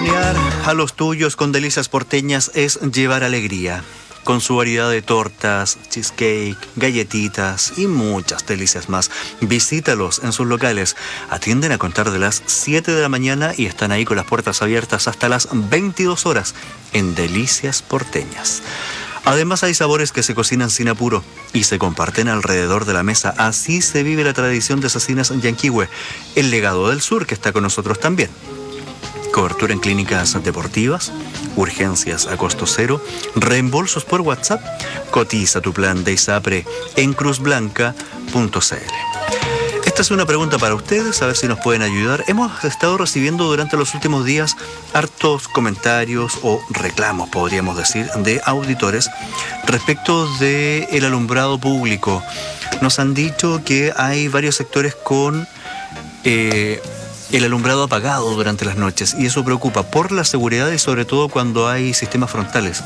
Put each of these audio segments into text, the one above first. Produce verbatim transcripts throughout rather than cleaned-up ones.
Pavonear a los tuyos con delicias porteñas es llevar alegría. Con su variedad de tortas, cheesecake, galletitas y muchas delicias más. Visítalos en sus locales. Atienden a contar de las siete de la mañana y están ahí con las puertas abiertas hasta las veintidós horas en Delicias Porteñas. Además hay sabores que se cocinan sin apuro y se comparten alrededor de la mesa. Así se vive la tradición de Cecinas Yanquihue, el legado del sur que está con nosotros también. Cobertura en clínicas deportivas, urgencias a costo cero, reembolsos por WhatsApp. Cotiza tu plan de ISAPRE en cruz blanca punto c l. Esta es una pregunta para ustedes, a ver si nos pueden ayudar. Hemos estado recibiendo durante los últimos días hartos comentarios o reclamos, podríamos decir, de auditores respecto del alumbrado público. Nos han dicho que hay varios sectores con Eh, el alumbrado apagado durante las noches y eso preocupa por la seguridad y sobre todo cuando hay sistemas frontales.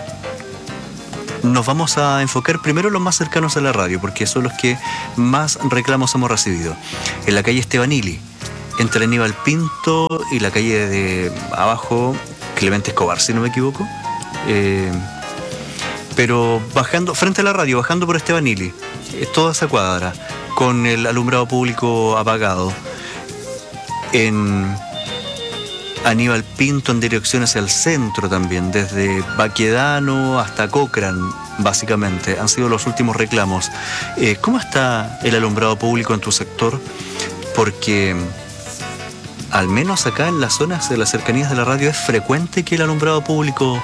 Nos vamos a enfocar primero en los más cercanos a la radio porque son los que más reclamos hemos recibido. En la calle Estebanili, entre Aníbal Pinto y la calle de abajo, Clemente Escobar, si no me equivoco. Eh, pero bajando, frente a la radio, bajando por Estebanili, eh, toda esa cuadra, con el alumbrado público apagado. En Aníbal Pinto en dirección hacia el centro también, desde Baquedano hasta Cochrane, básicamente, han sido los últimos reclamos. Eh, ¿Cómo está el alumbrado público en tu sector? Porque al menos acá en las zonas de las cercanías de la radio es frecuente que el alumbrado público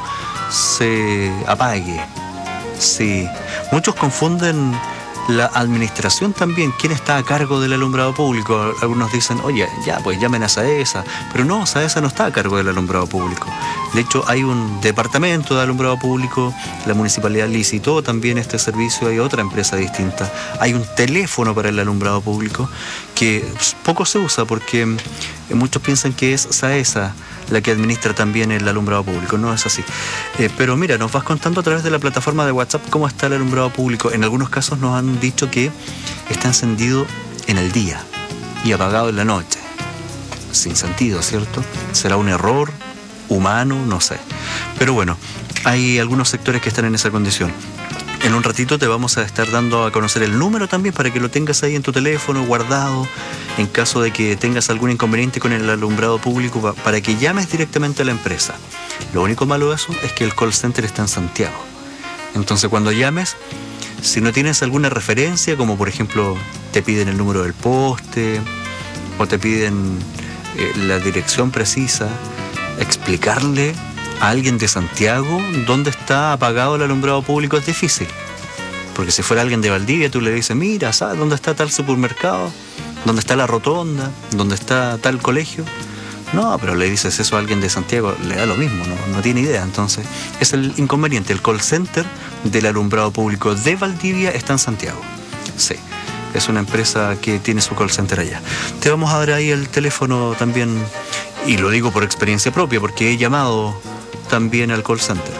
se apague. Sí, muchos confunden la administración también, quién está a cargo del alumbrado público. Algunos dicen, oye, ya, pues llamen a SAESA. Pero no, SAESA no está a cargo del alumbrado público. De hecho, hay un departamento de alumbrado público, la municipalidad licitó también este servicio, hay otra empresa distinta. Hay un teléfono para el alumbrado público que poco se usa porque muchos piensan que es SAESA la que administra también el alumbrado público. No es así. Eh, pero mira, nos vas contando a través de la plataforma de WhatsApp cómo está el alumbrado público. En algunos casos nos han dicho que está encendido en el día y apagado en la noche. Sin sentido, ¿cierto? ¿Será un error humano? No sé. Pero bueno, hay algunos sectores que están en esa condición. En un ratito te vamos a estar dando a conocer el número también para que lo tengas ahí en tu teléfono guardado en caso de que tengas algún inconveniente con el alumbrado público para que llames directamente a la empresa. Lo único malo de eso es que el call center está en Santiago. Entonces cuando llames, si no tienes alguna referencia, como por ejemplo te piden el número del poste o te piden eh, la dirección precisa, explicarle a alguien de Santiago dónde está apagado el alumbrado público es difícil. Porque si fuera alguien de Valdivia, tú le dices, mira, ¿sabes dónde está tal supermercado? ¿Dónde está la rotonda? ¿Dónde está tal colegio? No, pero le dices eso a alguien de Santiago, le da lo mismo, no, no tiene idea. Entonces, es el inconveniente. El call center del alumbrado público de Valdivia está en Santiago. Sí, es una empresa que tiene su call center allá. Te vamos a dar ahí el teléfono también, y lo digo por experiencia propia, porque he llamado también al call center.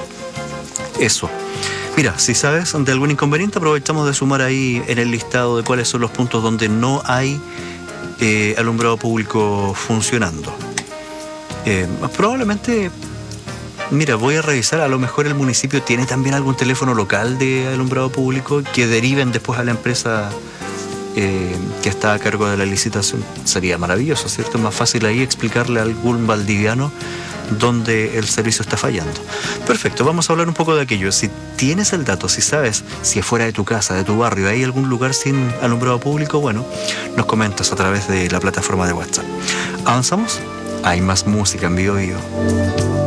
Eso. Mira, si sabes de algún inconveniente, aprovechamos de sumar ahí en el listado de cuáles son los puntos donde no hay eh, alumbrado público funcionando. Eh, probablemente, mira, voy a revisar, a lo mejor el municipio tiene también algún teléfono local de alumbrado público que deriven después a la empresa eh, que está a cargo de la licitación. Sería maravilloso, ¿cierto? Es más fácil ahí explicarle a algún valdiviano donde el servicio está fallando. Perfecto, vamos a hablar un poco de aquello. Si tienes el dato, si sabes si afuera de tu casa, de tu barrio, hay algún lugar sin alumbrado público, bueno, nos comentas a través de la plataforma de WhatsApp. ¿Avanzamos? Hay más música en Vivo Vivo.